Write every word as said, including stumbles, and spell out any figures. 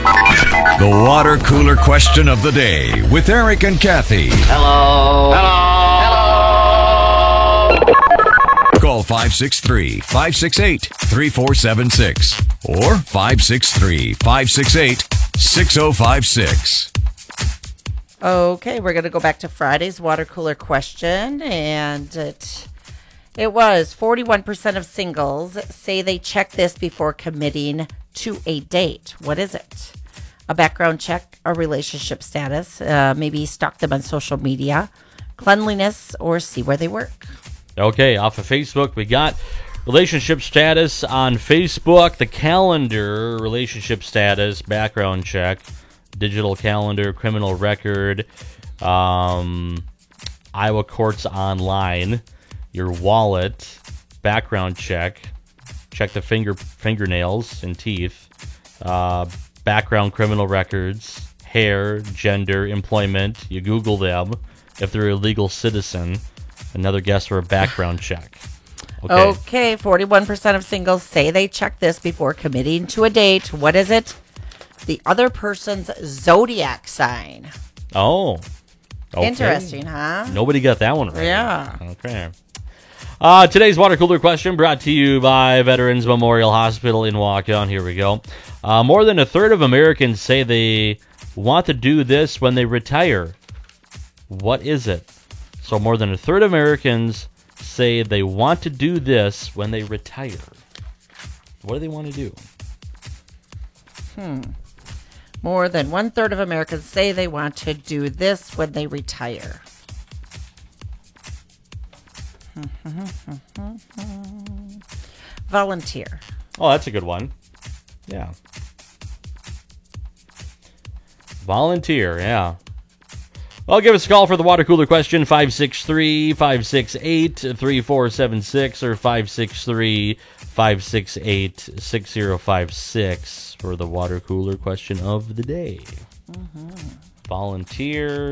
The water cooler question of the day with Eric and Kathy. Hello. Hello. Hello. Call five six three, five six eight, three four seven six or five six three, five six eight, six oh five six. Okay, we're going to go back to Friday's water cooler question, and it it was forty-one percent of singles say they check this before committing to a date. What is it? A background check, a relationship status, uh, maybe stalk them on social media, cleanliness, or see where they work. Okay, off of Facebook, we got relationship status on Facebook, the calendar, relationship status, background check, digital calendar, criminal record, um, Iowa courts online, your wallet, background check, check the finger fingernails and teeth, uh, background criminal records, hair, gender, employment. You Google them if they're a legal citizen. Another guess for a background check. Okay. okay, forty-one percent of singles say they check this before committing to a date. What is it? The other person's zodiac sign. Oh. Okay. Interesting, huh? Nobody got that one right. Yeah. Okay. Uh, today's water cooler question brought to you by Veterans Memorial Hospital in Waukon. Here we go. Uh, more than a third of Americans say they want to do this when they retire. What is it? So more than a third of Americans say they want to do this when they retire. What do they want to do? Hmm. More than one third of Americans say they want to do this when they retire. Volunteer. Oh, that's a good one. Yeah. Volunteer, yeah. Well, give us a call for the water cooler question, five six three, five six eight, three four seven six or five six three, five six eight, six oh five six for the water cooler question of the day. Mm-hmm. Volunteer.